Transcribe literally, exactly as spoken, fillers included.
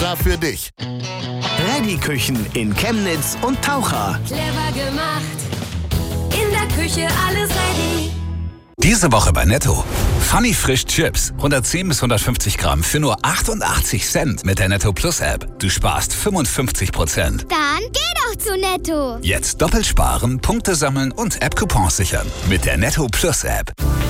extra für dich. Reddy Küchen in Chemnitz und Taucher. Clever gemacht. In der Küche alles ready. Diese Woche bei Netto. Funny Frisch Chips. hundertzehn bis hundertfünfzig Gramm für nur achtundachtzig Cent mit der Netto Plus App. Du sparst fünfundfünfzig Prozent. Dann geh doch zu Netto. Jetzt doppelt sparen, Punkte sammeln und App-Coupons sichern. Mit der Netto Plus App.